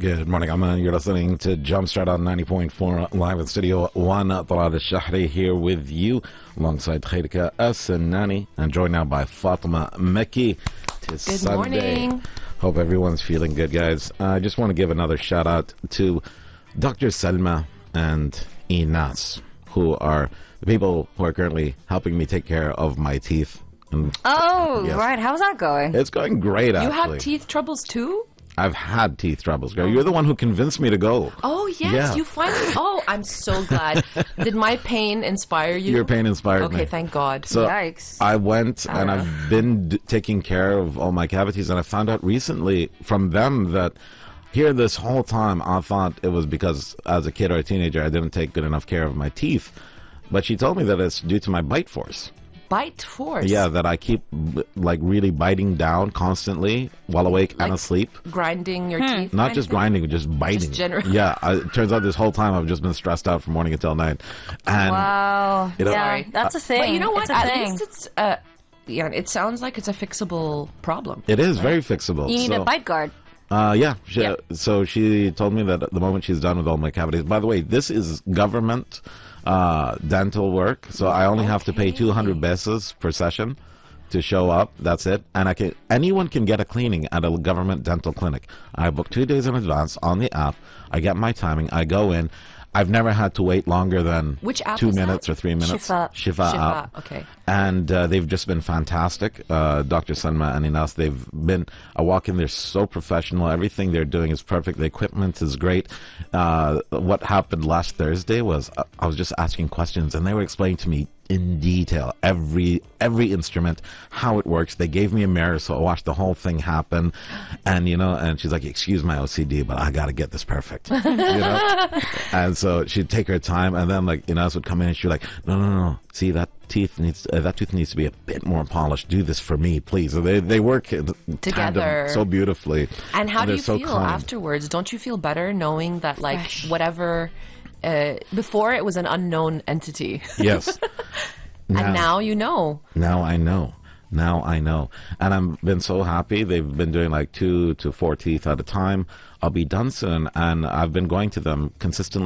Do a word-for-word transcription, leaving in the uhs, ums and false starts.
Good morning, Aman. You're listening to Jumpstart on ninety point four live in Studio one. Talal Al-Shahri here with you alongside Khairika As-Nani and joined now by Fatima Mekki. Tis Good Sunday. morning. Hope everyone's feeling good, guys. I just want to give another shout out to Doctor Salma and Inas, who are the people who are currently helping me take care of my teeth. And Oh, Yes. right. How's that going? it's going great, You actually. have teeth troubles too? I've had teeth troubles, girl. You're the one who convinced me to go. Oh, yes. Yeah. You finally. Oh, I'm so glad. Did my pain inspire you? Your pain inspired me. Okay, thank God. So Yikes. I went and I've been d- taking care of all my cavities, and I found out recently from them that here this whole time I thought it was because as a kid or a teenager I didn't take good enough care of my teeth, but she told me that it's due to my bite force. Bite force. Yeah, that I keep b- like really biting down constantly while awake and Like asleep. Grinding your teeth. Not kind just of thing? grinding, just biting. Just general- Yeah, I, it turns out this whole time I've just been stressed out from morning until night. And Wow. You know- yeah, Sorry. that's a thing. But you know what? It's a At thing. least it's. Uh, yeah, it sounds like it's a fixable problem. it is very fixable. You need so, a bite guard. Uh, yeah. She, Yep. So she told me that at the moment she's done with all my cavities. By the way, this is government uh, dental work, so I only have to pay Okay. two hundred pesos per session to show up. That's it. And I can anyone can get a cleaning at a government dental clinic. I book two days in advance on the app. I get my timing. I go in. I've never had to wait longer than Which app two is that? minutes or three minutes. Shifa. Shifa, Shifa, app. okay. And uh, they've just been fantastic. Uh, Doctor Sanma and Inas, they've been, I walk in, they're so professional. Everything they're doing is perfect. The equipment is great. Uh, what happened last Thursday was uh, I was just asking questions and they were explaining to me in detail every every instrument, how it works. They gave me a mirror so I watched the whole thing happen. And, you know, and she's like, excuse my O C D, but I got to get this perfect. You know? And so she'd take her time and then, like, Inas would come in and she'd be like, no, no, no, see that teeth needs uh, that tooth needs to be a bit more polished. Do this for me, please. So they they work in Together. tandem so beautifully. And how do they're you so feel kind. afterwards? Don't you feel better knowing that, like, Fresh. whatever. Uh, before it was an unknown entity. Yes. And now you know. Now I know. Now I know. And I've been so happy. They've been doing like two to four teeth at a time. I'll be done soon. And I've been going to them consistently.